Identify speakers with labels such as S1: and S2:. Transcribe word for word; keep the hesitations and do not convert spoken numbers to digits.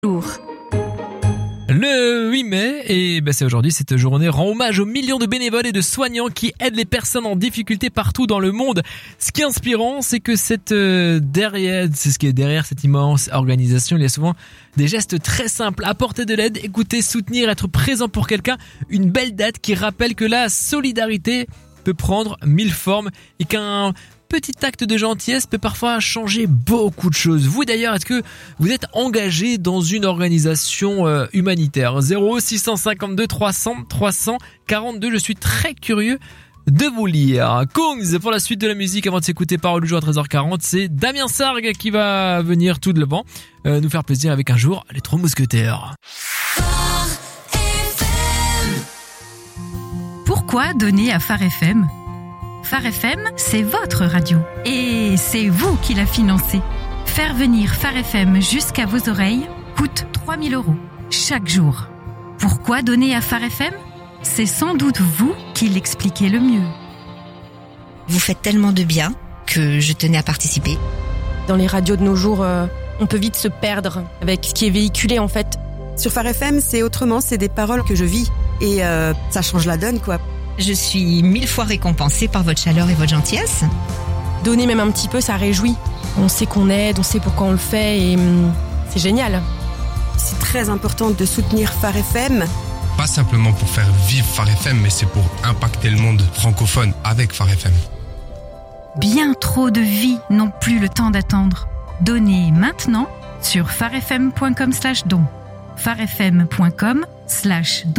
S1: Jour.
S2: Le huit mai, et ben c'est aujourd'hui, cette journée rend hommage aux millions de bénévoles et de soignants qui aident les personnes en difficulté partout dans le monde. Ce qui est inspirant, c'est que cette euh, derrière, c'est ce qui est derrière cette immense organisation, il y a souvent des gestes très simples, apporter de l'aide, écouter, soutenir, être présent pour quelqu'un, une belle date qui rappelle que la solidarité peut prendre mille formes et qu'un petit acte de gentillesse peut parfois changer beaucoup de choses. Vous d'ailleurs, est-ce que vous êtes engagé dans une organisation euh, humanitaire? Zéro six cent cinquante-deux trois cents trois cent quarante-deux, je suis très curieux de vous lire. Kungs pour la suite de la musique avant de s'écouter Parole du jour à treize heures quarante, c'est Damien Sargue qui va venir tout devant euh, nous faire plaisir avec un jour les Trois Mousquetaires.
S1: Pourquoi donner à Phare F M ? Phare F M, c'est votre radio. Et c'est vous qui la financez. Faire venir Phare F M jusqu'à vos oreilles coûte trois mille euros chaque jour. Pourquoi donner à Phare F M ? C'est sans doute vous qui l'expliquez le mieux.
S3: Vous faites tellement de bien que je tenais à participer.
S4: Dans les radios de nos jours, euh, on peut vite se perdre avec ce qui est véhiculé en fait.
S5: Sur Phare F M, c'est autrement, c'est des paroles que je vis. Et euh, ça change la donne, quoi.
S3: Je suis mille fois récompensée par votre chaleur et votre gentillesse.
S4: Donner même un petit peu, ça réjouit. On sait qu'on aide, on sait pourquoi on le fait et hum, c'est génial.
S5: C'est très important de soutenir Phare F M.
S6: Pas simplement pour faire vivre Phare F M, mais c'est pour impacter le monde francophone avec Phare F M.
S1: Bien trop de vies n'ont plus le temps d'attendre. Donnez maintenant sur pharefm point com slash don. pharefm point com slash don.